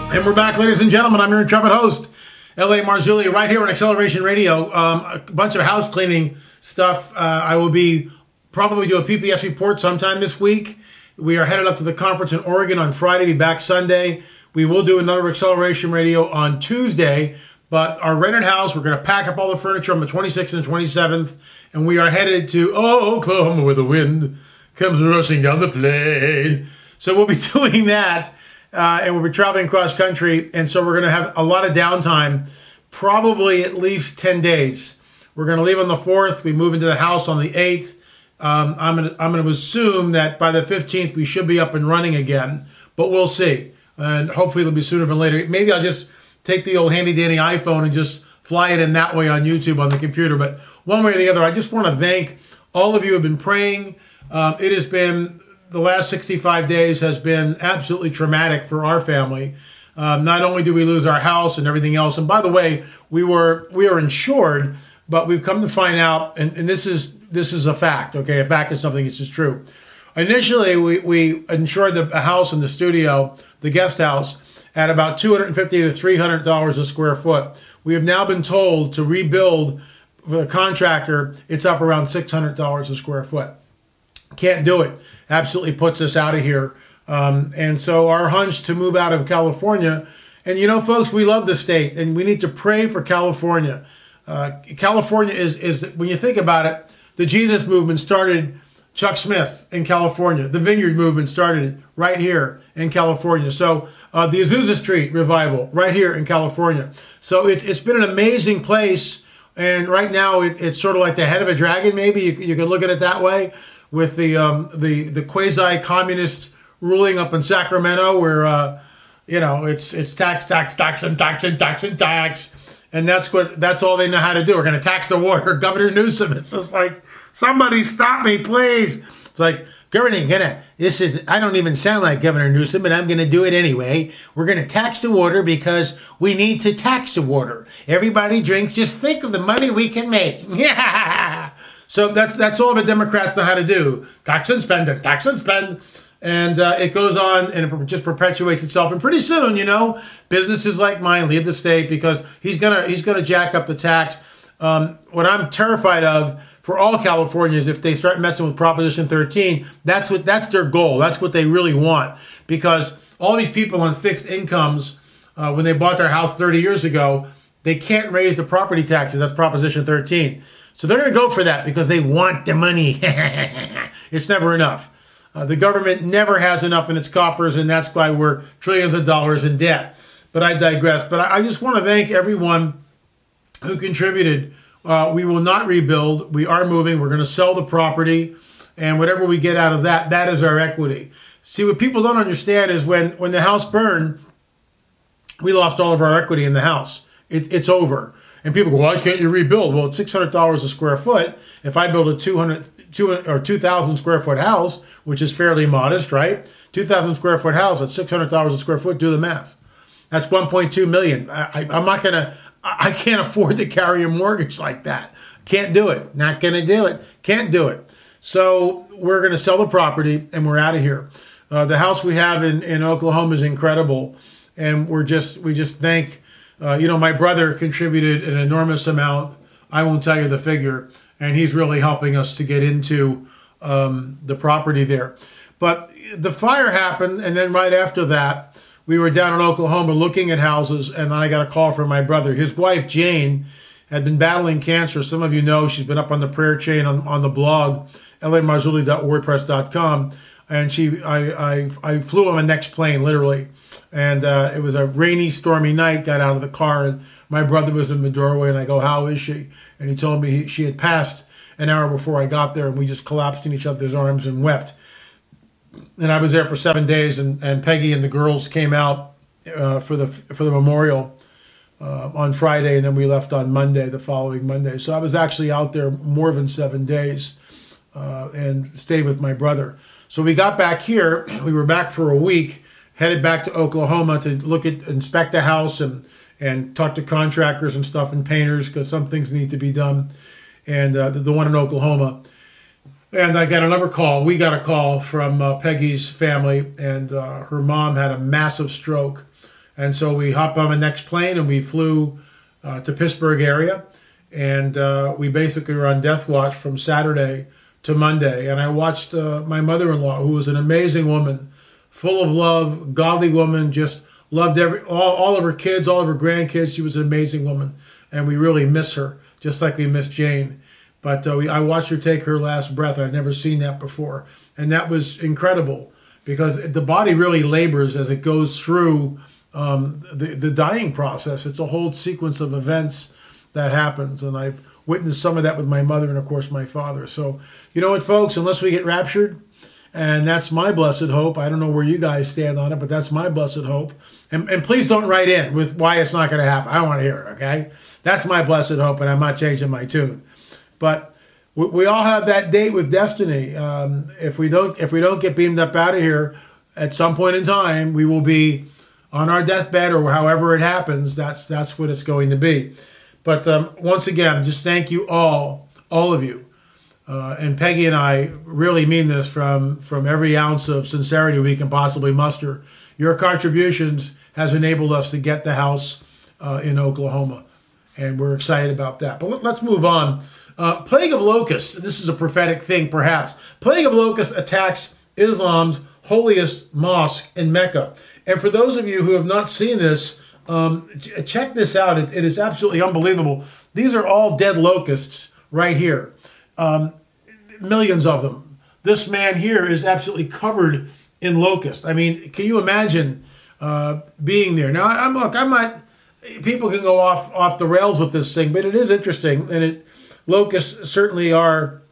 And we're back, ladies and gentlemen. I'm your intrepid host, L.A. Marzulli, right here on Acceleration Radio. A bunch of house cleaning stuff. I will be probably do a PPS report sometime this week. We are headed up to the conference in Oregon on Friday, be back Sunday. We will do another Acceleration Radio on Tuesday, but our rented house, we're going to pack up all the furniture on the 26th and 27th, and we are headed to Oklahoma where the wind comes rushing down the plain. So we'll be doing that. And we'll be traveling cross country, and so we're going to have a lot of downtime, probably at least 10 days. We're going to leave on the 4th. We move into the house on the 8th. I'm going to assume that by the 15th we should be up and running again, but we'll see. And hopefully it'll be sooner than later. Maybe I'll just take the old handy-dandy iPhone and just fly it in that way on YouTube on the computer. But one way or the other, I just want to thank all of you who have been praying. It has been... The last 65 days has been absolutely traumatic for our family. Not only do we lose our house and everything else, and by the way, we are insured, but we've come to find out, and this is a fact, okay? A fact is something that's just true. Initially, we insured the house and the studio, the guest house, at about $250 to $300 a square foot. We have now been told to rebuild for the contractor, it's up around $600 a square foot. Can't do it. Absolutely puts us out of here. And so our hunch to move out of California, and you know, folks, we love the state, and we need to pray for California. California is when you think about it, the Jesus movement started Chuck Smith in California. The Vineyard movement started right here in California. So the Azusa Street revival right here in California. So it's been an amazing place, and right now it's sort of like the head of a dragon. Maybe you could look at it that way. With the quasi-communist ruling up in Sacramento, where it's tax, and that's all they know how to do. We're going to tax the water. Governor Newsom. It's just like, somebody stop me, please. It's like, I don't even sound like Governor Newsom, but I'm going to do it anyway. We're going to tax the water because we need to tax the water. Everybody drinks. Just think of the money we can make. Yeah. So that's all the Democrats know how to do. Tax and spend. And it goes on and it just perpetuates itself. And pretty soon, businesses like mine leave the state because he's gonna jack up the tax. What I'm terrified of for all Californians, if they start messing with Proposition 13, that's their goal. That's what they really want. Because all these people on fixed incomes, when they bought their house 30 years ago, they can't raise the property taxes. That's Proposition 13. So they're going to go for that because they want the money. It's never enough. The government never has enough in its coffers, and that's why we're trillions of dollars in debt. But I digress. But I just want to thank everyone who contributed. We will not rebuild. We are moving. We're going to sell the property, and whatever we get out of that, that is our equity. See, what people don't understand is when the house burned, we lost all of our equity in the house. It's over. And people go, why can't you rebuild? Well, it's $600 a square foot. If I build a 2,000 square foot house, which is fairly modest, right? 2,000 square foot house at $600 a square foot, do the math. That's $1.2 million. I can't afford to carry a mortgage like that. Can't do it. Not going to do it. Can't do it. So we're going to sell the property and we're out of here. The house we have in Oklahoma is incredible. And we just thank... my brother contributed an enormous amount. I won't tell you the figure, and he's really helping us to get into the property there. But the fire happened, and then right after that, we were down in Oklahoma looking at houses, and then I got a call from my brother. His wife, Jane, had been battling cancer. Some of you know she's been up on the prayer chain on the blog, lamarzulli.wordpress.com, and I flew on the next plane, literally. And it was a rainy, stormy night, got out of the car, and my brother was in the doorway, and I go, how is she? And he told me she had passed an hour before I got there, and we just collapsed in each other's arms and wept. And I was there for 7 days, and Peggy and the girls came out for the memorial on Friday, and then we left on Monday, the following Monday. So I was actually out there more than 7 days and stayed with my brother. So we got back here. We were back for a week, headed back to Oklahoma to inspect the house and talk to contractors and stuff and painters because some things need to be done. And the one in Oklahoma. And I got another call. We got a call from Peggy's family, and her mom had a massive stroke And so we hopped on the next plane and we flew to Pittsburgh area. And we basically were on death watch from Saturday to Monday. And I watched my mother-in-law, who was an amazing woman, full of love, godly woman, just loved all of her kids, all of her grandkids. She was an amazing woman. And we really miss her, just like we miss Jane. But I watched her take her last breath. I'd never seen that before. And that was incredible because the body really labors as it goes through the dying process. It's a whole sequence of events that happens. And I've witnessed some of that with my mother and, of course, my father. So, you know what, folks, unless we get raptured, and that's my blessed hope. I don't know where you guys stand on it, but that's my blessed hope. And please don't write in with why it's not going to happen. I don't want to hear it, okay? That's my blessed hope, and I'm not changing my tune. But we all have that date with destiny. If we don't get beamed up out of here at some point in time, we will be on our deathbed or however it happens. That's what it's going to be. But once again, just thank you all of you. And Peggy and I really mean this from every ounce of sincerity we can possibly muster. Your contributions has enabled us to get the house in Oklahoma. And we're excited about that. But let's move on. Plague of locusts. This is a prophetic thing, perhaps. Plague of locusts attacks Islam's holiest mosque in Mecca. And for those of you who have not seen this, check this out. It is absolutely unbelievable. These are all dead locusts right here. Millions of them. This man here is absolutely covered in locusts. I mean, can you imagine being there? Now, I'm not. People can go off the rails with this thing, but it is interesting, and locusts certainly are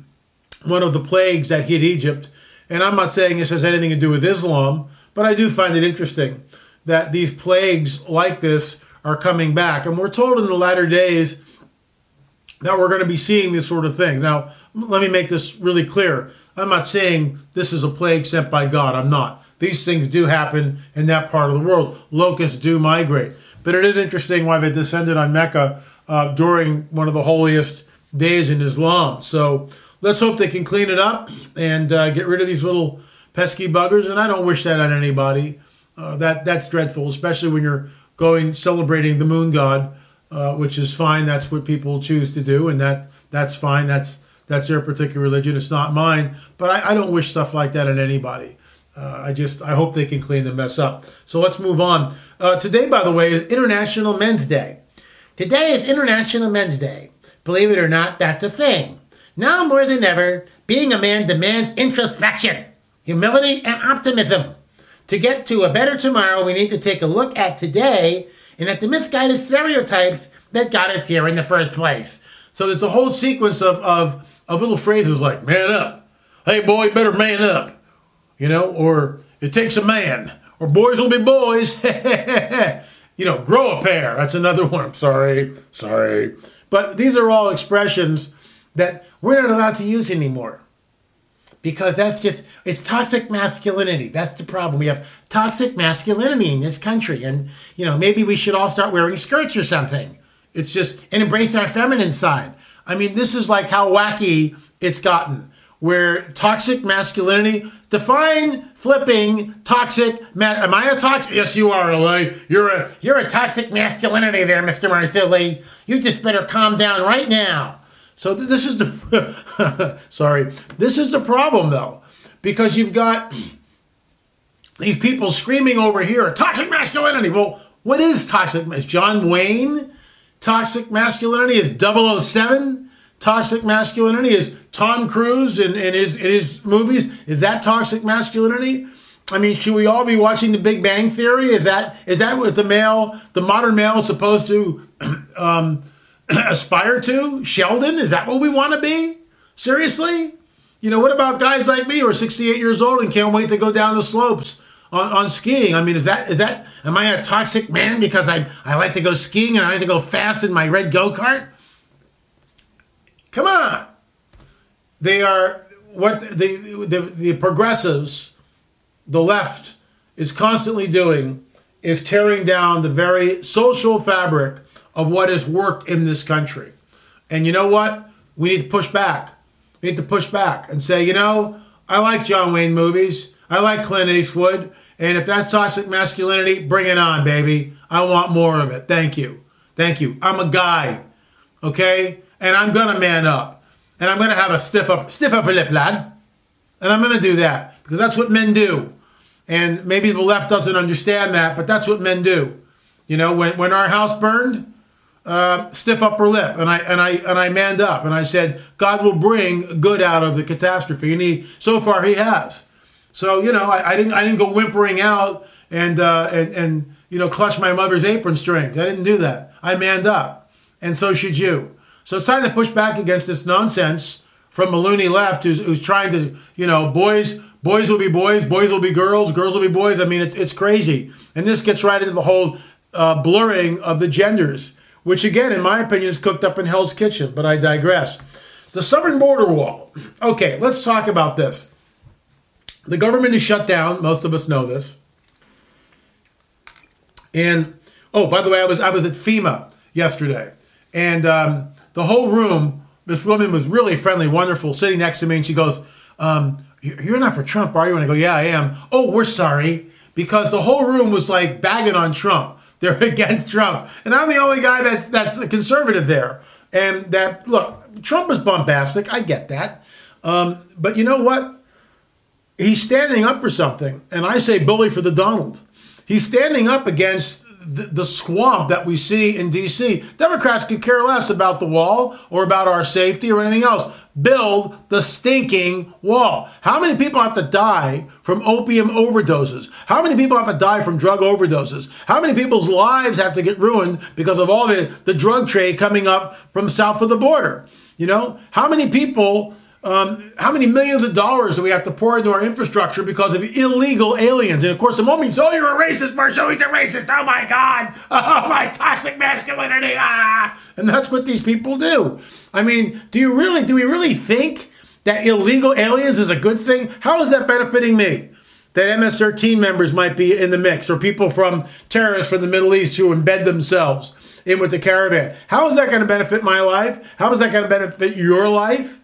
one of the plagues that hit Egypt. And I'm not saying this has anything to do with Islam, but I do find it interesting that these plagues like this are coming back. And we're told in the latter days that we're going to be seeing this sort of thing. Now, let me make this really clear. I'm not saying this is a plague sent by God. I'm not. These things do happen in that part of the world. Locusts do migrate. But it is interesting why they descended on Mecca during one of the holiest days in Islam. So let's hope they can clean it up and get rid of these little pesky buggers. And I don't wish that on anybody. That's dreadful, especially when you're celebrating the moon god, which is fine. That's what people choose to do, and that's fine. That's their particular religion. It's not mine. But I don't wish stuff like that on anybody. I hope they can clean the mess up. So let's move on. Today, by the way, is International Men's Day. Today is International Men's Day. Believe it or not, that's a thing. Now more than ever, being a man demands introspection, humility, and optimism. To get to a better tomorrow, we need to take a look at today and at the misguided stereotypes that got us here in the first place. So there's a whole sequence of little phrases like, man up. Hey, boy, you better man up. Or it takes a man. Or boys will be boys. Grow a pair. That's another one. Sorry. But these are all expressions that we're not allowed to use anymore. Because it's toxic masculinity. That's the problem. We have toxic masculinity in this country. And, maybe we should all start wearing skirts or something. It's just, and embrace our feminine side. I mean, this is like how wacky it's gotten. Where toxic masculinity, define flipping toxic, am I a toxic? Yes, you are, LA. You're a toxic masculinity there, Mr. Marzulli. You just better calm down right now. So this is this is the problem, though, because you've got these people screaming over here, toxic masculinity. Well, what is toxic? Is John Wayne toxic masculinity? Is 007 toxic masculinity? Is Tom Cruise in his movies? Is that toxic masculinity? I mean, should we all be watching The Big Bang Theory? Is that what the modern male is supposed to aspire to? Sheldon? Is that what we want to be? Seriously? What about guys like me who are 68 years old and can't wait to go down the slopes on skiing? I mean, am I a toxic man because I like to go skiing and I like to go fast in my red go-kart? Come on. They are what the progressives, the left, is constantly doing is tearing down the very social fabric of what has worked in this country. And you know what? We need to push back. We need to push back and say, I like John Wayne movies. I like Clint Eastwood. And if that's toxic masculinity, bring it on, baby. I want more of it. Thank you. Thank you. I'm a guy, okay? And I'm going to man up. And I'm going to have a stiff upper lip, lad. And I'm going to do that because that's what men do. And maybe the left doesn't understand that, but that's what men do. You know, when our house burned, stiff upper lip, and I manned up, and I said, God will bring good out of the catastrophe, and so far he has. So you know, I didn't go whimpering out and you know, clutch my mother's apron strings. I didn't do that. I manned up, and so should you. So it's time to push back against this nonsense from the loony left, who's trying to, you know, boys will be boys will be girls will be boys. I mean, it's crazy, and this gets right into the whole blurring of the genders, which again, in my opinion, is cooked up in Hell's Kitchen, but I digress. The southern border wall. Okay, let's talk about this. The government is shut down. Most of us know this. And, oh, by the way, I was at FEMA yesterday, and the whole room, this woman was really friendly, wonderful, sitting next to me, and she goes, you're not for Trump, are you? And I go, yeah, I am. Oh, we're sorry, because the whole room was like bagging on Trump. They're against Trump. And I'm the only guy that's a conservative there. And that, look, Trump is bombastic. I get that. But you know what? He's standing up for something. And I say bully for the Donald. He's standing up against the swamp that we see in D.C. Democrats could care less about the wall or about our safety or anything else. Build the stinking wall. How many people have to die from opium overdoses? How many people have to die from drug overdoses? How many people's lives have to get ruined because of all the drug trade coming up from south of the border? You know, how many people, how many millions of dollars do we have to pour into our infrastructure because of illegal aliens? And of course, the moment you say, oh, you're a racist, Marshall, he's a racist. Oh my God. Oh, my toxic masculinity. Ah. And that's what these people do. I mean, do we really think that illegal aliens is a good thing? How is that benefiting me? That MS-13 members might be in the mix, or people from terrorists from the Middle East who embed themselves in with the caravan. How is that going to benefit my life? How is that going to benefit your life?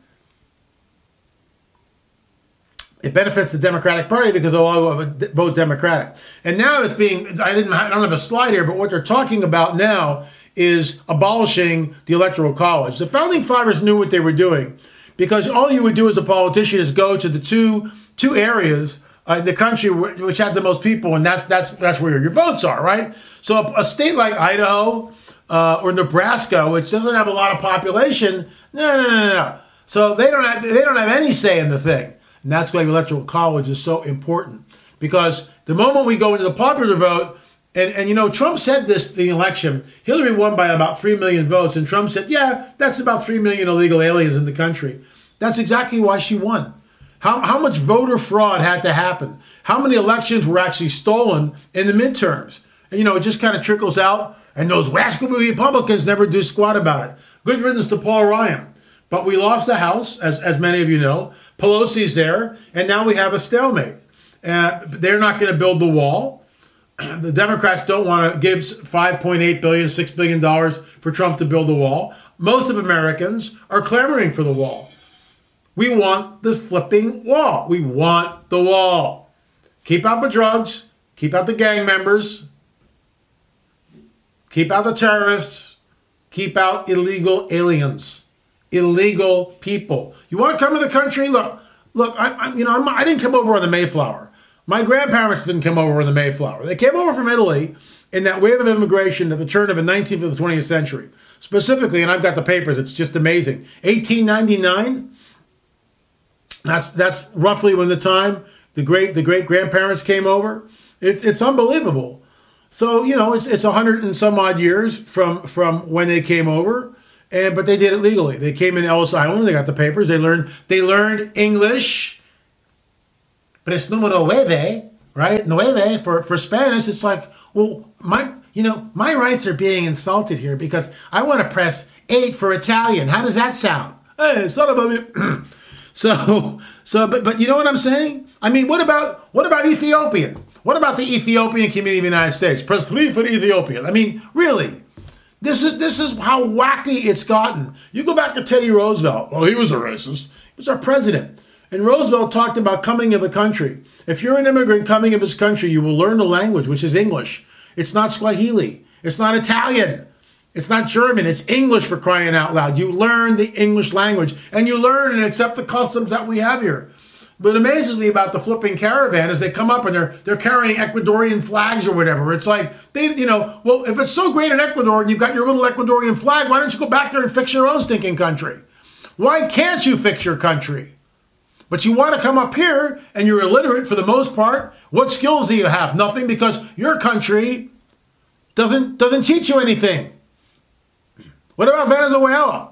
It benefits the Democratic Party because they'll all vote Democratic. And now it's being, I don't have a slide here, but what they're talking about now is abolishing the Electoral College. The Founding Fathers knew what they were doing, because all you would do as a politician is go to the two areas in the country which had the most people, and that's where your votes are, right? So a state like Idaho or Nebraska, which doesn't have a lot of population, no. So they don't have any say in the thing, and that's why the Electoral College is so important, because the moment we go into the popular vote. And you know, Trump said this in the election. Hillary won by about 3 million votes. And Trump said, yeah, that's about 3 million illegal aliens in the country. That's exactly why she won. How much voter fraud had to happen? How many elections were actually stolen in the midterms? And, you know, it just kind of trickles out. And those rascal Republicans never do squat about it. Good riddance to Paul Ryan. But we lost the House, as many of you know. Pelosi's there. And now we have a stalemate. They're not going to build the wall. The Democrats don't want to give $5.8 billion, $6 billion for Trump to build the wall. Most of Americans are clamoring for the wall. We want the flipping wall. We want the wall. Keep out the drugs. Keep out the gang members. Keep out the terrorists. Keep out illegal aliens. Illegal people. You want to come to the country? Look. I didn't come over on the Mayflower. My grandparents didn't come over on the Mayflower. They came over from Italy in that wave of immigration at the turn of the 19th or the 20th century. Specifically, and I've got the papers, it's just amazing. 1899, that's roughly when the time the great grandparents came over. It's unbelievable. So, you know, it's 100 and some odd years from when they came over, but they did it legally. They came in Ellis Island, they got the papers, they learned English. But it's numero nueve, right? Nueve for Spanish. It's like, well, my rights are being insulted here because I want to press 8 for Italian. How does that sound? Hey, son of a... But you know what I'm saying? I mean, what about Ethiopian? What about the Ethiopian community of the United States? Press 3 for Ethiopian. I mean, really? This is how wacky it's gotten. You go back to Teddy Roosevelt. Well, he was a racist. He was our president. And Roosevelt talked about coming of the country. If you're an immigrant coming of this country, you will learn the language, which is English. It's not Swahili. It's not Italian. It's not German. It's English, for crying out loud. You learn the English language, and you learn and accept the customs that we have here. What amazes me about the flipping caravan is they come up and they're carrying Ecuadorian flags or whatever. It's like, well, if it's so great in Ecuador and you've got your little Ecuadorian flag, why don't you go back there and fix your own stinking country? Why can't you fix your country? But you want to come up here and you're illiterate for the most part. What skills do you have? Nothing, because your country doesn't teach you anything. What about Venezuela?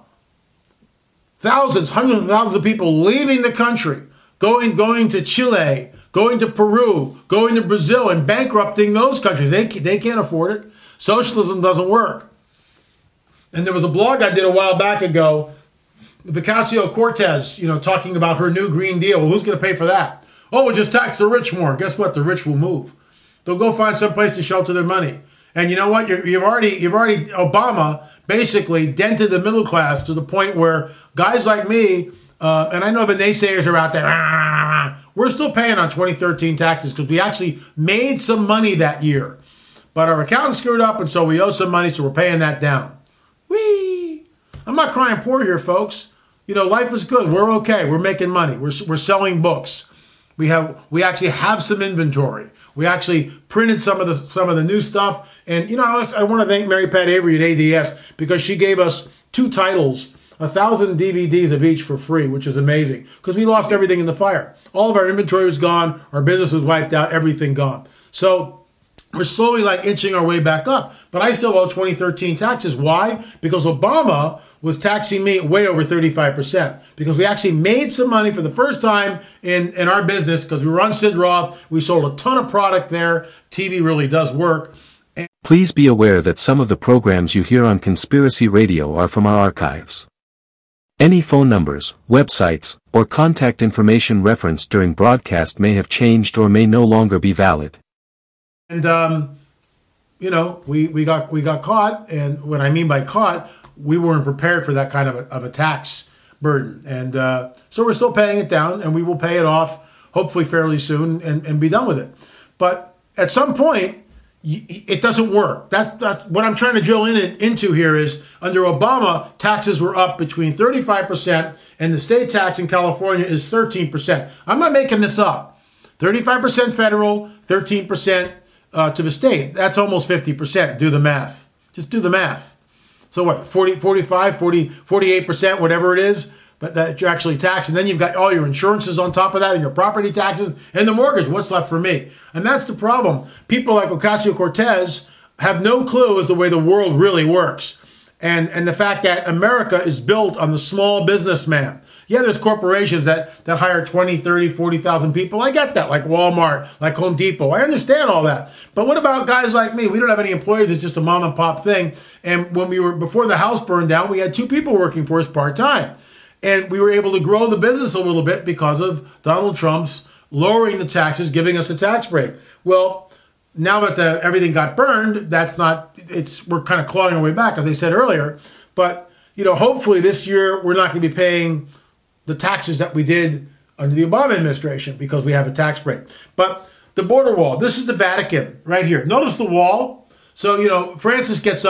Thousands, hundreds of thousands of people leaving the country, going to Chile, going to Peru, going to Brazil, and bankrupting those countries. They can't afford it. Socialism doesn't work. And there was a blog I did a while back ago, Ocasio-Cortez, talking about her new Green Deal. Well, who's going to pay for that? Oh, we'll just tax the rich more. Guess what? The rich will move. They'll go find some place to shelter their money. And you know what? You've already Obama basically dented the middle class to the point where guys like me, and I know the naysayers are out there, we're still paying on 2013 taxes because we actually made some money that year. But our accountant screwed up, and so we owe some money, so we're paying that down. Whee! I'm not crying poor here, folks. Life is good. We're okay. We're making money. We're selling books. We actually have some inventory. We actually printed some of the new stuff. And, I want to thank Mary Pat Avery at ADS because she gave us 2 titles, 1,000 DVDs of each for free, which is amazing because we lost everything in the fire. All of our inventory was gone. Our business was wiped out. Everything gone. So we're slowly inching our way back up. But I still owe 2013 taxes. Why? Because Obama was taxing me way over 35% because we actually made some money for the first time in our business because we were on Sid Roth. We sold a ton of product there. TV really does work. Please be aware that some of the programs you hear on Conspiracy Radio are from our archives. Any phone numbers, websites, or contact information referenced during broadcast may have changed or may no longer be valid. And, we got caught. And what I mean by caught, we weren't prepared for that kind of a tax burden. And so we're still paying it down, and we will pay it off hopefully fairly soon and be done with it. But at some point, it doesn't work. That's what I'm trying to drill into here is under Obama, taxes were up between 35% and the state tax in California is 13%. I'm not making this up. 35% federal, 13% to the state. That's almost 50%. Do the math. Just do the math. So what, 40, 45, 40, 48%, whatever it is, but that you're actually taxed. And then you've got all your insurances on top of that and your property taxes and the mortgage. What's left for me? And that's the problem. People like Ocasio-Cortez have no clue as to the way the world really works. And the fact that America is built on the small businessman. Yeah, there's corporations that hire 20, 30, 40,000 people. I get that, like Walmart, like Home Depot. I understand all that. But what about guys like me? We don't have any employees. It's just a mom and pop thing. And before the house burned down, we had 2 people working for us part-time. And we were able to grow the business a little bit because of Donald Trump's lowering the taxes, giving us a tax break. Well, now that everything got burned, we're kind of clawing our way back, as I said earlier. But, hopefully this year we're not going to be paying the taxes that we did under the Obama administration because we have a tax break. But the border wall, this is the Vatican right here. Notice the wall. So, Pope Francis gets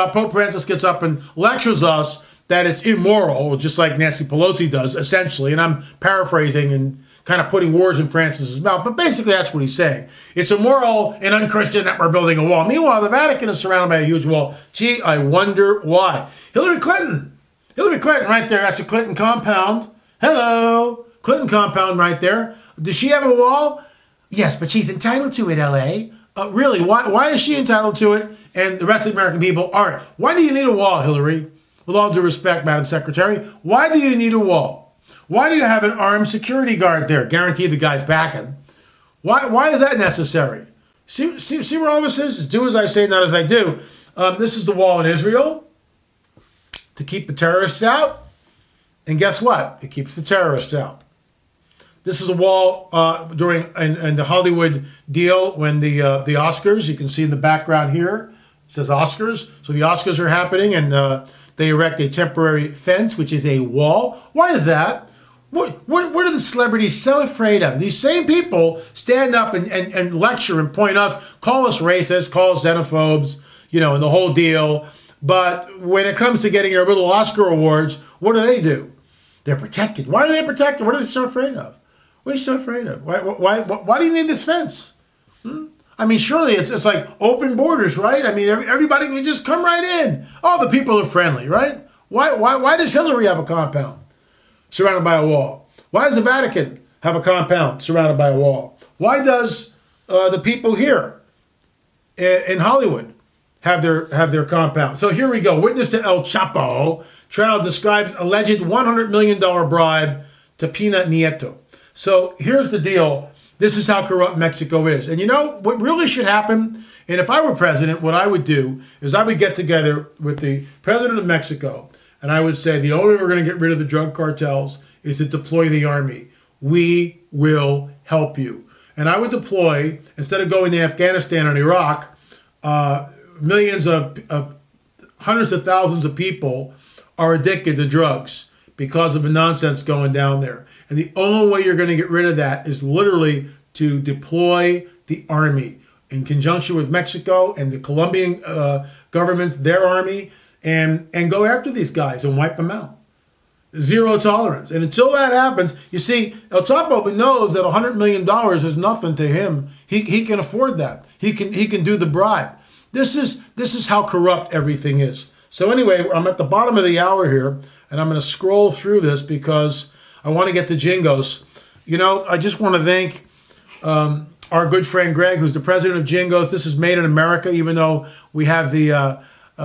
up and lectures us that it's immoral, just like Nancy Pelosi does, essentially. And I'm paraphrasing and kind of putting words in Francis's mouth. But basically, that's what he's saying. It's immoral and unchristian that we're building a wall. Meanwhile, the Vatican is surrounded by a huge wall. Gee, I wonder why. Hillary Clinton right there. That's a Clinton compound. Hello. Clinton compound right there. Does she have a wall? Yes, but she's entitled to it, L.A. Really? Why is she entitled to it and the rest of the American people aren't? Why do you need a wall, Hillary? With all due respect, Madam Secretary, why do you need a wall? Why do you have an armed security guard there? Guarantee the guy's backing. Why is that necessary? See where all this is? Do as I say, not as I do. This is the wall in Israel to keep the terrorists out. And guess what? It keeps the terrorists out. This is a wall during the Hollywood deal when the Oscars, you can see in the background here, it says Oscars. So the Oscars are happening and they erect a temporary fence, which is a wall. Why is that? What are the celebrities so afraid of? These same people stand up and lecture and point us, call us racist, call us xenophobes, and the whole deal. But when it comes to getting our little Oscar awards, what do? They're protected. Why are they protected? What are they so afraid of? What are you so afraid of? Why do you need this fence? I mean, surely it's like open borders, right? I mean, everybody can just come right in. Oh, the people are friendly, right? Why does Hillary have a compound surrounded by a wall? Why does the Vatican have a compound surrounded by a wall? Why does the people here in Hollywood have their compound? So here we go. Witness to El Chapo trial describes alleged $100 million bribe to Pena Nieto. So here's the deal. This is how corrupt Mexico is. And what really should happen, and if I were president, what I would do is I would get together with the president of Mexico, and I would say the only way we're going to get rid of the drug cartels is to deploy the army. We will help you. And I would deploy, instead of going to Afghanistan and Iraq, millions of hundreds of thousands of people are addicted to drugs because of the nonsense going down there. And the only way you're going to get rid of that is literally to deploy the army in conjunction with Mexico and the Colombian governments, their army, and go after these guys and wipe them out. Zero tolerance. And until that happens, you see, El Chapo knows that $100 million is nothing to him. He can afford that. He can do the bribe. This is how corrupt everything is. So anyway, I'm at the bottom of the hour here, and I'm going to scroll through this because I want to get to Jingos. I just want to thank our good friend Greg, who's the president of Jingos. This is made in America, even though we have the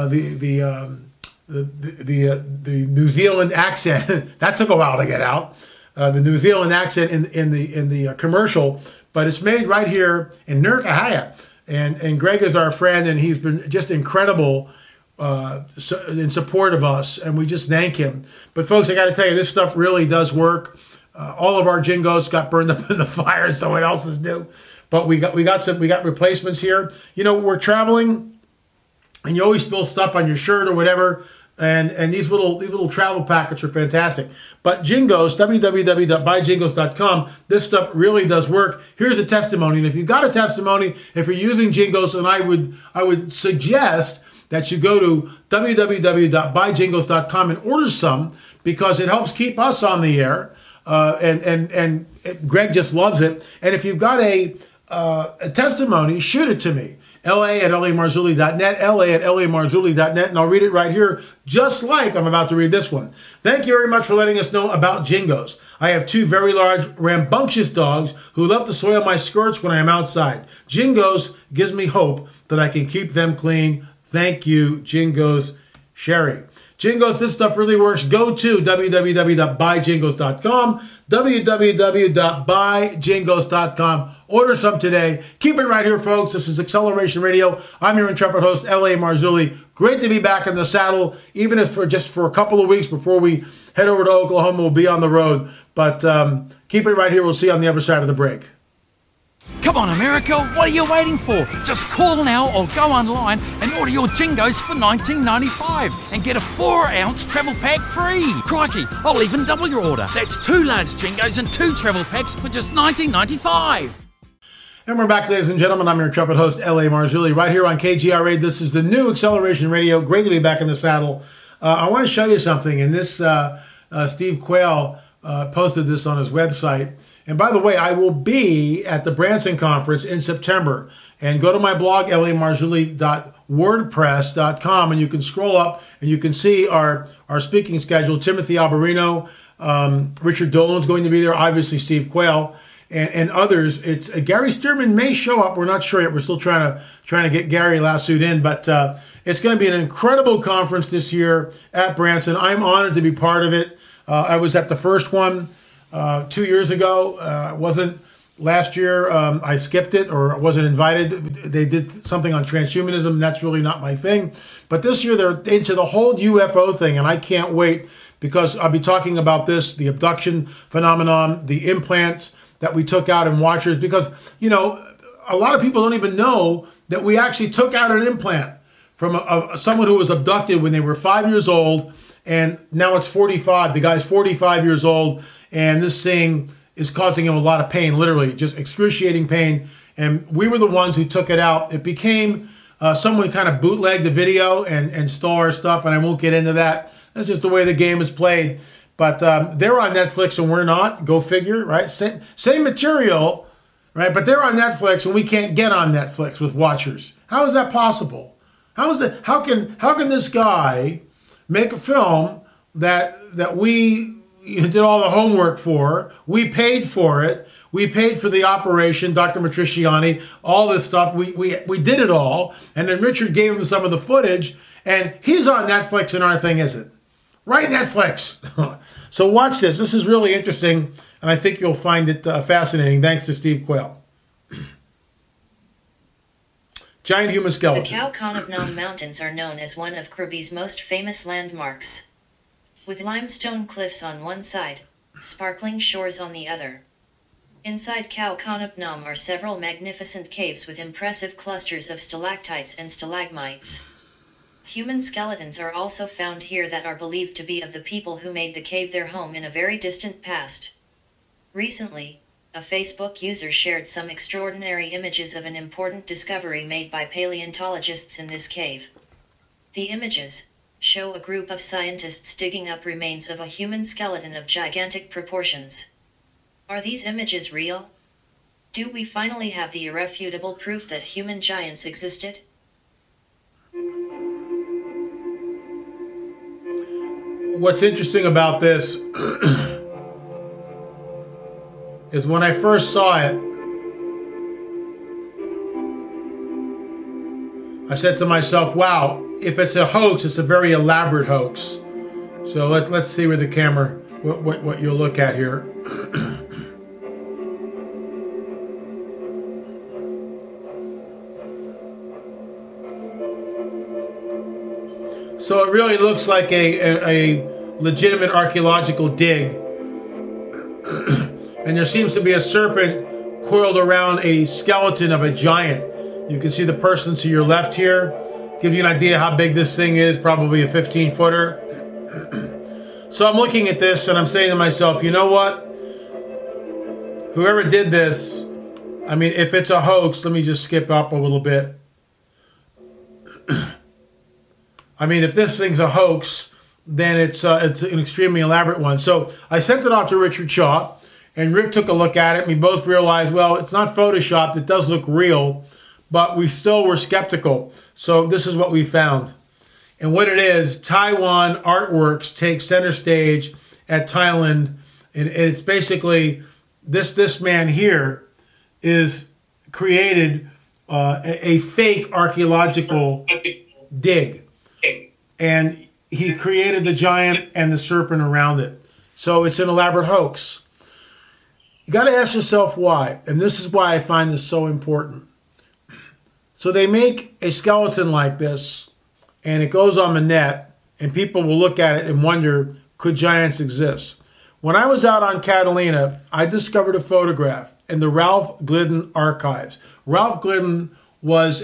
New Zealand accent. That took a while to get out. The New Zealand accent in the commercial, but it's made right here in Nurkahaya. And Greg is our friend, and he's been just incredible in support of us, and we just thank him. But folks, I got to tell you, this stuff really does work. All of our Jingos got burned up in the fire, someone else's do. But we got replacements here. We're traveling, and you always spill stuff on your shirt or whatever. And these little travel packets are fantastic. But Jingos, www.buyjingos.com, this stuff really does work. Here's a testimony. And if you've got a testimony, if you're using Jingos, then I would suggest that you go to www.buyjingos.com and order some, because it helps keep us on the air. And Greg just loves it. And if you've got a testimony, shoot it to me. LA@LAMarzulli.net, LA@LAMarzulli.net, and I'll read it right here, just like I'm about to read this one. Thank you very much for letting us know about Jingos. I have two very large, rambunctious dogs who love to soil my skirts when I am outside. Jingos gives me hope that I can keep them clean. Thank you, Jingos. Sherry. Jingos, this stuff really works. Go to www.buyjingos.com, www.buyjingos.com. Order some today. Keep it right here, folks. This is Acceleration Radio. I'm your intrepid host, L.A. Marzulli. Great to be back in the saddle, even if for a couple of weeks before we head over to Oklahoma. We'll be on the road. But keep it right here. We'll see you on the other side of the break. Come on, America, what are you waiting for? Just call now or go online and order your Jingos for $19.95 and get a 4-ounce travel pack free. Crikey, I'll even double your order. That's 2 large Jingos and 2 travel packs for just $19.95. And we're back, ladies and gentlemen. I'm your intrepid host, L.A. Marzulli, right here on KGRA. This is the new Acceleration Radio. Great to be back in the saddle. I want to show you something, and this Steve Quayle posted this on his website. And by the way, I will be at the Branson Conference in September. And go to my blog, lamarzulli.wordpress.com, and you can scroll up and you can see our speaking schedule. Timothy Alberino, Richard Dolan's going to be there, obviously Steve Quayle, and others. It's Gary Stearman may show up. We're not sure yet. We're still trying to get Gary lassoed in, but it's going to be an incredible conference this year at Branson. I'm honored to be part of it. I was at the first one 2 years ago. It wasn't last year. I skipped it or wasn't invited. They did something on transhumanism, and that's really not my thing. But this year they're into the whole UFO thing, and I can't wait, because I'll be talking about this, the abduction phenomenon, the implants that we took out in watchers, because, a lot of people don't even know that we actually took out an implant from someone who was abducted when they were 5 years old, and now it's 45. The guy's 45 years old, and this thing is causing him a lot of pain, literally, just excruciating pain. And we were the ones who took it out. It became someone kind of bootlegged the video and stole our stuff, and I won't get into that. That's just the way the game is played. But they're on Netflix and we're not. Go figure, right? Same material, right? But they're on Netflix and we can't get on Netflix with watchers. How is that possible? How can this guy make a film that we did all the homework for? We paid for it. We paid for the operation, Dr. Matriciani, all this stuff. We did it all. And then Richard gave him some of the footage, and he's on Netflix and our thing isn't. Right, Netflix. So watch this. This is really interesting, and I think you'll find it fascinating. Thanks to Steve Quayle. Giant human skeleton. The Kaukonapnam Mountains are known as one of Krabi's most famous landmarks. With limestone cliffs on one side, sparkling shores on the other. Inside Kaukonapnam are several magnificent caves with impressive clusters of stalactites and stalagmites. Human skeletons are also found here that are believed to be of the people who made the cave their home in a very distant past. Recently, a Facebook user shared some extraordinary images of an important discovery made by paleontologists in this cave. The images show a group of scientists digging up remains of a human skeleton of gigantic proportions. Are these images real? Do we finally have the irrefutable proof that human giants existed? What's interesting about this is when I first saw it, I said to myself, wow, if it's a hoax, it's a very elaborate hoax. So let's see where the camera, what you'll look at here. So it really looks like a legitimate archaeological dig. And there seems to be a serpent coiled around a skeleton of a giant. You can see the person to your left here. Give you an idea how big this thing is, probably a 15-footer. So I'm looking at this and I'm saying to myself, you know what? Whoever did this, I mean, if it's a hoax, let me just skip up a little bit. I mean, if this thing's a hoax, then it's an extremely elaborate one. So I sent it off to Richard Shaw, and Rick took a look at it, and we both realized, well, it's not photoshopped. It does look real, but we still were skeptical. So this is what we found. And what it is, Taiwan Artworks takes center stage at Thailand, and it's basically this man here is created a fake archaeological dig. And he created the giant and the serpent around it. So it's an elaborate hoax. You got to ask yourself why. And this is why I find this so important. So they make a skeleton like this, and it goes on the net, and people will look at it and wonder, could giants exist? When I was out on Catalina, I discovered a photograph in the Ralph Glidden archives. Ralph Glidden was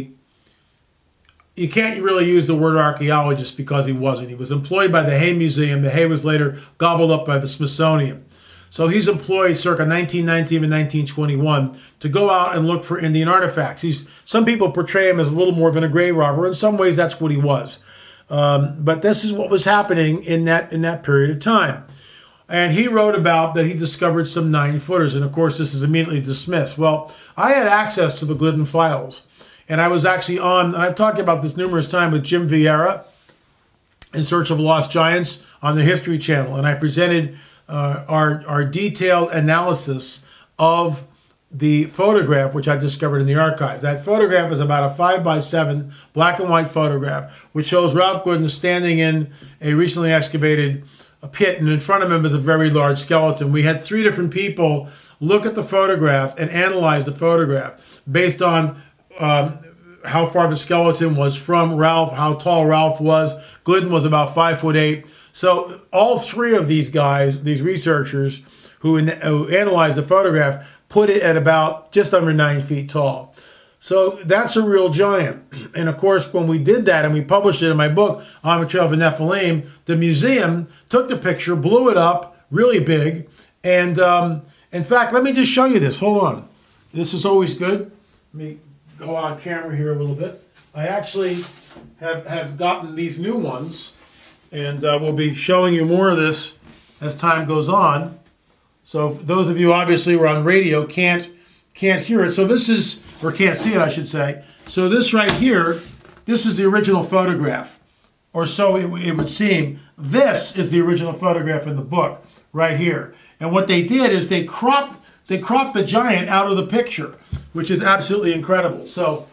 you can't really use the word archaeologist because he wasn't. He was employed by the Hay Museum. The Hay was later gobbled up by the Smithsonian. So he's employed circa 1919 and 1921 to go out and look for Indian artifacts. Some people portray him as a little more of a grave robber. In some ways, that's what he was. But this is what was happening in that period of time. And he wrote about that he discovered some 9-footers. And of course, this is immediately dismissed. Well, I had access to the Glidden files. And I was actually on, and I've talked about this numerous times with Jim Vieira, In Search of Lost Giants, on the History Channel. And I presented our detailed analysis of the photograph, which I discovered in the archives. That photograph is about a 5x7 black and white photograph, which shows Ralph Glidden standing in a recently excavated pit, and in front of him is a very large skeleton. We had 3 different people look at the photograph and analyze the photograph based on how far the skeleton was from Ralph, how tall Ralph was. Glidden was about 5'8". So all 3 of these guys, these researchers who analyzed the photograph, put it at about just under 9 feet tall. So that's a real giant. And of course, when we did that and we published it in my book, On the Trail of the Nephilim, the museum took the picture, blew it up, really big. And in fact, let me just show you this. Hold on. This is always good. Let me go on camera here a little bit. I actually have gotten these new ones, and we'll be showing you more of this as time goes on. So those of you obviously who are on radio can't hear it. So this is, or can't see it, I should say. So this right here, this is the original photograph, or so it would seem. This is the original photograph in the book right here. And what they did is they cropped the giant out of the picture, which is absolutely incredible. So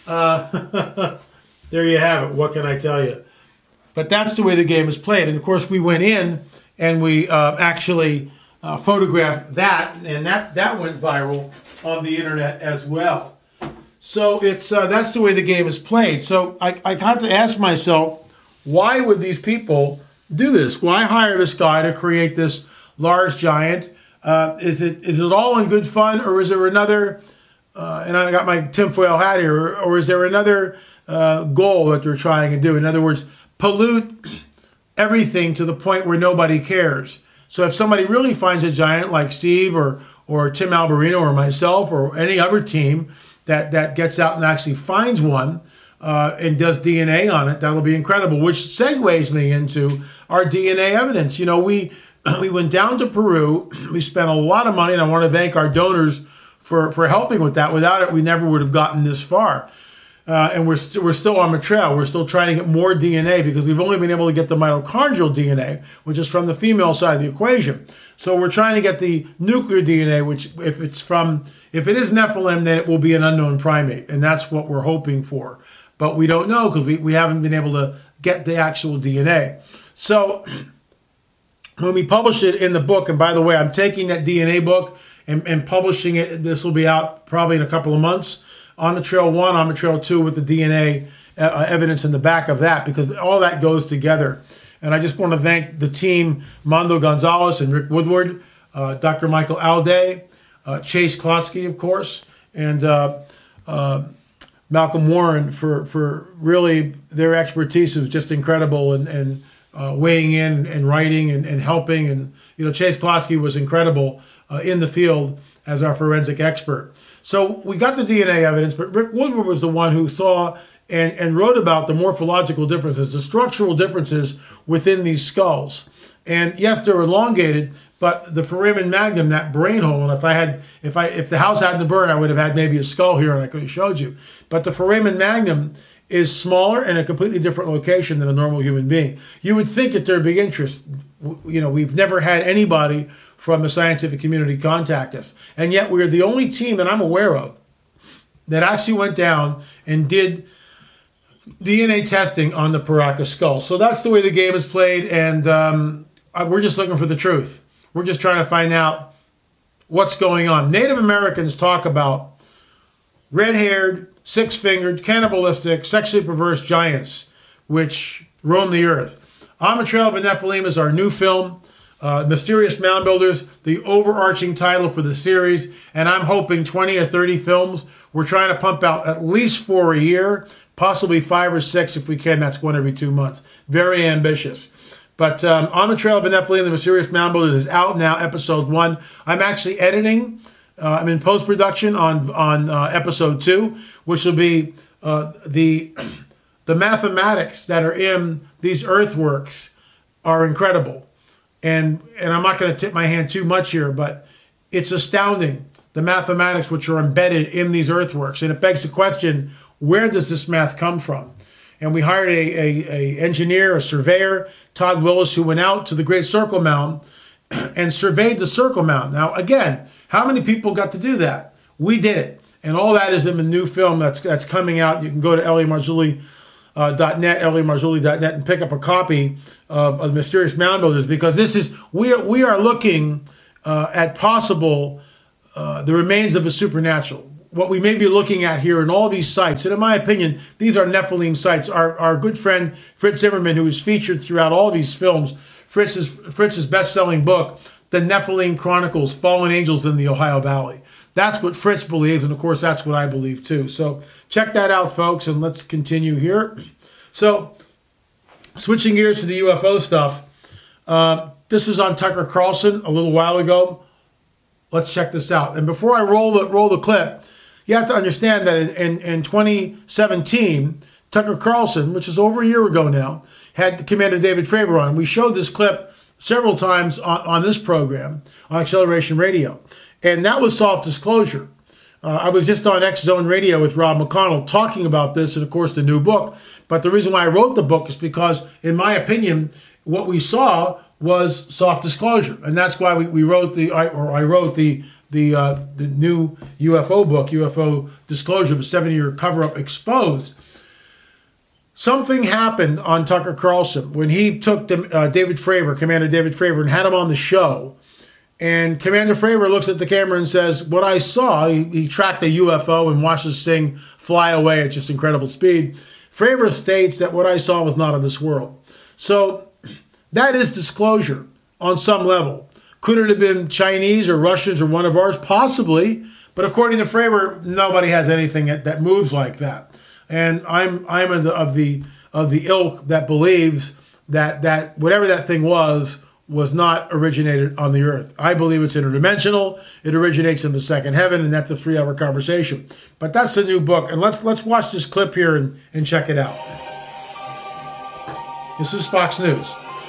there you have it. What can I tell you? But that's the way the game is played. And of course, we went in and we actually photographed that, and that went viral on the internet as well. So it's that's the way the game is played. So I have to ask myself, why would these people do this? Why hire this guy to create this large giant? Is it all in good fun, or is there another? And I got my tinfoil hat here. Or is there another goal that they're trying to do? In other words, pollute everything to the point where nobody cares. So if somebody really finds a giant like Steve or Tim Alberino or myself or any other team that gets out and actually finds one and does DNA on it, that'll be incredible. Which segues me into our DNA evidence. You know, we went down to Peru. We spent a lot of money, and I want to thank our donors for helping with that. Without it, we never would have gotten this far. And we're still on the trail. We're still trying to get more DNA because we've only been able to get the mitochondrial DNA, which is from the female side of the equation. So we're trying to get the nuclear DNA, which if it is Nephilim, then it will be an unknown primate. And that's what we're hoping for. But we don't know because we haven't been able to get the actual DNA. So when we publish it in the book, and by the way, I'm taking that DNA book and publishing it. This will be out probably in a couple of months. On the Trail 1, on the Trail 2 with the DNA evidence in the back of that, because all that goes together. And I just want to thank the team, Mondo Gonzalez and Rick Woodward, Dr. Michael Alday, Chase Klotsky, of course, and Malcolm Warren for really their expertise was just incredible and weighing in and writing and helping. And, you know, Chase Klotsky was incredible in the field as our forensic expert. So we got the DNA evidence, but Rick Woodward was the one who saw and wrote about the morphological differences, the structural differences within these skulls. And yes, they're elongated, but the foramen magnum, that brain hole, and if the house hadn't burned, I would have had maybe a skull here and I could have showed you. But the foramen magnum is smaller and a completely different location than a normal human being. You would think that there'd be interest. You know, we've never had anybody from the scientific community contact us. And yet we're the only team that I'm aware of that actually went down and did DNA testing on the Paracas skull. So that's the way the game is played, and we're just looking for the truth. We're just trying to find out what's going on. Native Americans talk about red-haired, six-fingered, cannibalistic, sexually perverse giants which roam the earth. On the Trail of the Nephilim is our new film. Mysterious Mound Builders, the overarching title for the series, and I'm hoping 20 or 30 films. We're trying to pump out at least 4 a year, possibly 5 or 6 if we can. That's 1 every 2 months. Very ambitious. But On the Trail of the Nephilim, the Mysterious Mound Builders is out now, episode 1. I'm actually editing. I'm in post-production on episode 2, which will be the mathematics that are in these earthworks are incredible. And I'm not going to tip my hand too much here, but it's astounding, the mathematics which are embedded in these earthworks. And it begs the question, where does this math come from? And we hired a engineer, a surveyor, Todd Willis, who went out to the Great Circle Mound and surveyed the Circle Mound. Now, again, how many people got to do that? We did it. And all that is in the new film that's coming out. You can go to LAMarzulli.net, LAMarzulli.net, and pick up a copy of the Mysterious Mound Builders, because we are looking at possible the remains of a supernatural. What we may be looking at here in all these sites, and in my opinion, these are Nephilim sites. Our good friend Fritz Zimmerman, who is featured throughout all these films, Fritz's best-selling book, The Nephilim Chronicles: Fallen Angels in the Ohio Valley. That's what Fritz believes, and of course, that's what I believe too. So check that out, folks, and let's continue here. So switching gears to the UFO stuff, This is on Tucker Carlson a little while ago. Let's check this out. And before I roll the clip, you have to understand that in 2017, Tucker Carlson, which is over a year ago now, had Commander David Fravor on. We showed this clip several times on this program, on Acceleration Radio. And that was soft disclosure. I was just on X Zone Radio with Rob McConnell talking about this and, of course, the new book. But the reason why I wrote the book is because, in my opinion, what we saw was soft disclosure. And that's why I wrote the new UFO book, UFO Disclosure, the 7-year cover-up exposed. Something happened on Tucker Carlson when he took David Fravor, Commander David Fravor, and had him on the show. And Commander Fravor looks at the camera and says, what I saw, he tracked a UFO and watched this thing fly away at just incredible speed. Fravor states that what I saw was not of this world. So that is disclosure on some level. Could it have been Chinese or Russians or one of ours? Possibly. But according to Fravor, nobody has anything that moves like that. And I'm of the ilk that believes that whatever that thing was not originated on the earth. I believe it's interdimensional. It originates in the second heaven, and that's a 3-hour conversation. But that's the new book. And let's watch this clip here and check it out. This is Fox News.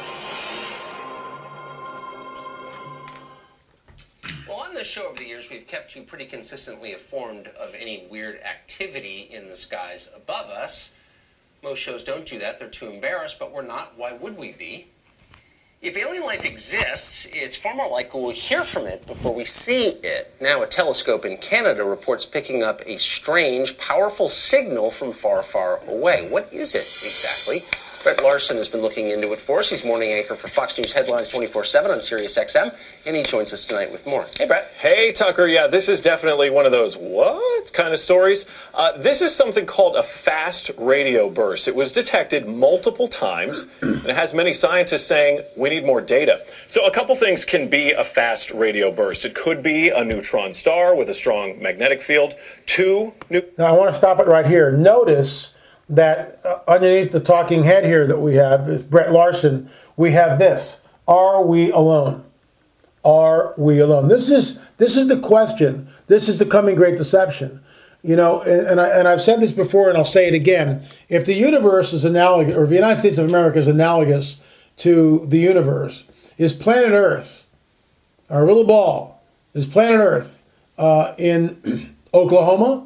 On the show over the years, we've kept you pretty consistently informed of any weird activity in the skies above us. Most shows don't do that. They're too embarrassed, but we're not. Why would we be? If alien life exists, it's far more likely we'll hear from it before we see it. Now, a telescope in Canada reports picking up a strange, powerful signal from far, far away. What is it exactly? Brett Larson has been looking into it for us. He's morning anchor for Fox News Headlines 24/7 on Sirius XM, and he joins us tonight with more. Hey, Brett. Hey, Tucker. Yeah, this is definitely one of those what kind of stories. This is something called a fast radio burst. It was detected multiple times, and it has many scientists saying we need more data. So a couple things can be a fast radio burst. It could be a neutron star with a strong magnetic field. Now, I want to stop it right here. Notice that underneath the talking head here that we have is Brett Larson. We have this: are we alone? Are we alone? This is the question. This is the coming great deception. You know, and I've said this before, and I'll say it again. If the universe is analogous, or the United States of America is analogous to the universe, is planet Earth, our little ball, is planet Earth in Oklahoma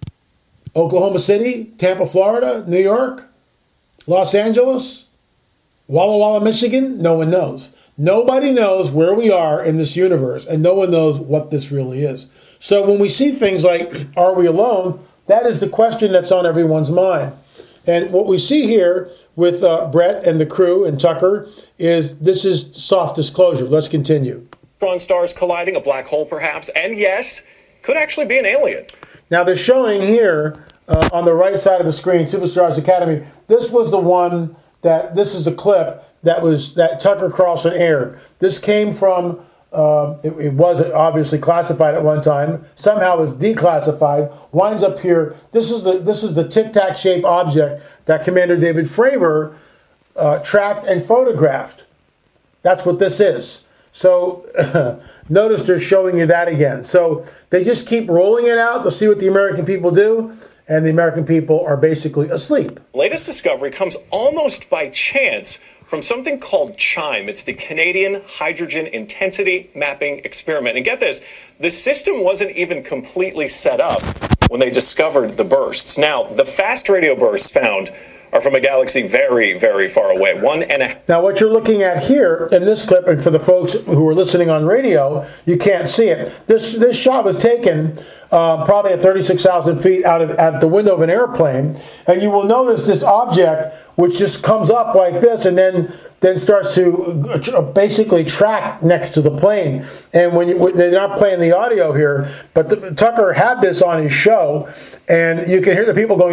City, Tampa, Florida, New York, Los Angeles, Walla Walla, Michigan? No one knows. Nobody knows where we are in this universe, and no one knows what this really is. So when we see things like, are we alone? That is the question that's on everyone's mind. And what we see here with Brett and the crew and Tucker is this is soft disclosure. Let's continue. Neutron stars colliding, a black hole perhaps, and yes, could actually be an alien. Now they're showing here on the right side of the screen, Superstars Academy. This was the one this is a clip that Tucker Carlson aired. This came from, it was obviously classified at one time, somehow was declassified, winds up here. This is the tic-tac shaped object that Commander David Fravor tracked and photographed. That's what this is. So notice they're showing you that again. So they just keep rolling it out. They'll see what the American people do, and the American people are basically asleep. Latest discovery comes almost by chance from something called CHIME. It's the Canadian Hydrogen Intensity Mapping Experiment. And get this, the system wasn't even completely set up when they discovered the bursts. Now, the fast radio bursts found are from a galaxy very, very far away. Now, what you're looking at here in this clip, and for the folks who are listening on radio, you can't see it. This shot was taken probably at 36,000 feet at the window of an airplane, and you will notice this object, which just comes up like this, and then starts to basically track next to the plane. And they're not playing the audio here, but Tucker had this on his show, and you can hear the people going,